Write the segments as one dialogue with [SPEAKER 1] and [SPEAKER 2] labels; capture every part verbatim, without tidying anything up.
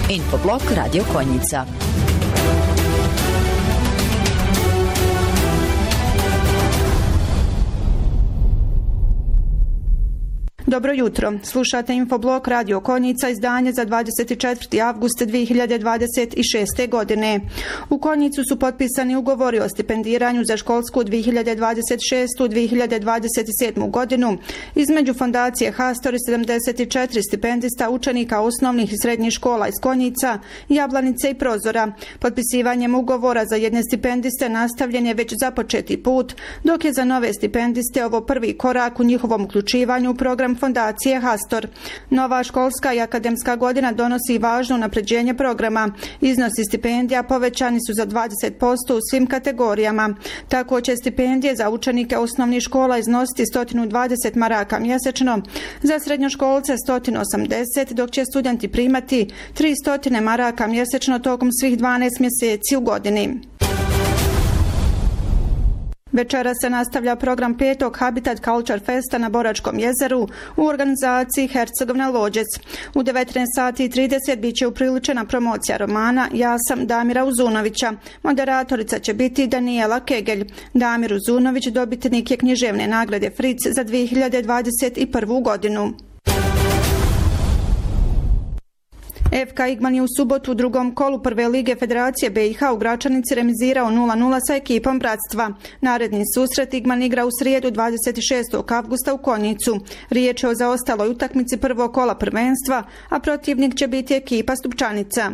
[SPEAKER 1] Infoblog Radio Konjica.
[SPEAKER 2] Dobro jutro. Slušate Infoblog Radio Konjica, izdanje za dvadeset četvrti avgust dvije hiljade dvadeset šeste. godine. U Konjicu su potpisani ugovori o stipendiranju za školsku dvije hiljade dvadeset šeste. dvije hiljade dvadeset sedme. godinu između Fondacije Hastor i sedamdeset četiri stipendista učenika osnovnih i srednjih škola iz Konjica, Jablanice i Prozora. Potpisivanjem ugovora za jedne stipendiste nastavljen je već započeti put, dok je za nove stipendiste ovo prvi korak u njihovom uključivanju u program Fondacije Hastor. Nova školska i akademska godina donosi važno unapređenje programa. Iznosi stipendija povećani su za dvadeset posto u svim kategorijama. Tako će stipendije za učenike osnovnih škola iznositi sto dvadeset maraka mjesečno, za srednjoškolce sto osamdeset, dok će studenti primati tristo maraka mjesečno tokom svih dvanaest mjeseci u godini. Večera se nastavlja program petog Habitat Culture Festa na Boračkom jezeru u organizaciji Hercegovina Lođec. U devetnaest sati i trideset bit će upriličena promocija romana Ja sam Damira Uzunovića. Moderatorica će biti Danijela Kegelj. Damir Uzunović dobitnik je književne nagrade Fritz za dvije hiljade dvadeset prvu. godinu. F K Igman je u subotu u drugom kolu prve lige Federacije B i H u Gračanici remizirao nula nula sa ekipom Bratstva. Naredni susret Igman igra u srijedu dvadeset šestog avgusta u Konjicu. Riječ je o zaostaloj utakmici prvog kola prvenstva, a protivnik će biti ekipa Stupčanica.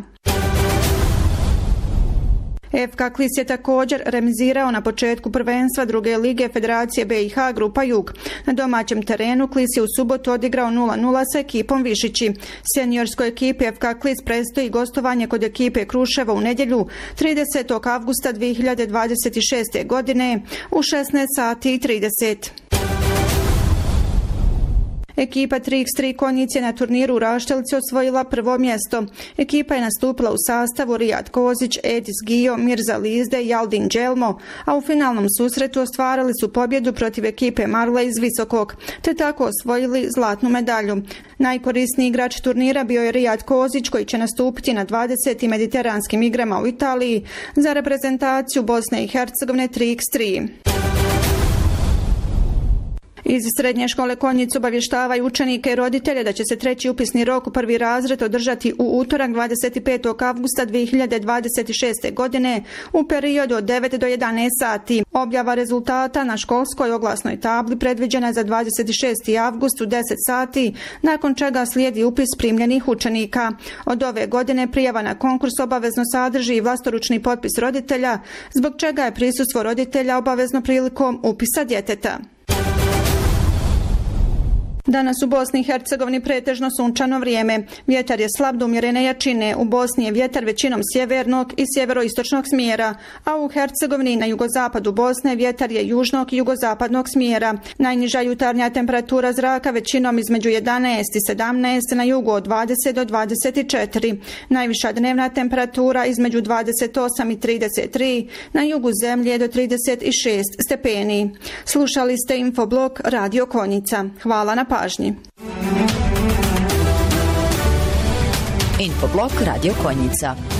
[SPEAKER 2] F K Klis je također remizirao na početku prvenstva druge lige Federacije B i H Grupa Jug. Na domaćem terenu Klis je u subotu odigrao nula nula sa ekipom Višići. Seniorskoj ekipi F K Klis predstoji gostovanje kod ekipe Kruševo u nedjelju tridesetog avgusta dvije hiljade dvadeset šeste. godine u šesnaest sati i trideset. Ekipa tri iks tri Konjic je na turniru u Raštelci osvojila prvo mjesto. Ekipa je nastupila u sastavu Rijad Kozić, Edis Gio, Mirza Lizde i Aldin Đelmo, a u finalnom susretu ostvarili su pobjedu protiv ekipe Marle iz Visokog, te tako osvojili zlatnu medalju. Najkorisniji igrač turnira bio je Rijad Kozić, koji će nastupiti na dvadesetim mediteranskim igrama u Italiji za reprezentaciju Bosne i Hercegovine tri iks tri. Iz Srednje škole Konjic obavještavaju učenike i roditelje da će se treći upisni rok u prvi razred održati u utorak dvadeset petog avgusta dvije hiljade dvadeset šeste. godine u periodu od devet do jedanaest sati. Objava rezultata na školskoj oglasnoj tabli predviđena je za dvadeset šesti avgust u deset sati, nakon čega slijedi upis primljenih učenika. Od ove godine prijava na konkurs obavezno sadrži i vlastoručni potpis roditelja, zbog čega je prisustvo roditelja obavezno prilikom upisa djeteta. Danas u Bosni i Hercegovini pretežno sunčano vrijeme. Vjetar je slab do umjerene jačine. U Bosni je vjetar većinom sjevernog i sjeveroistočnog smjera, a u Hercegovini i na jugozapadu Bosne vjetar je južnog i jugozapadnog smjera. Najniža jutarnja temperatura zraka većinom između jedanaest i sedamnaest, na jugu od dvadeset do dvadeset četiri. Najviša dnevna temperatura između dvadeset osam i trideset tri, na jugu zemlje do trideset šest stepeni. Slušali ste Infoblog Radio Konjica. Hvala na pažnji.
[SPEAKER 1] Infoblog Radio Konjica.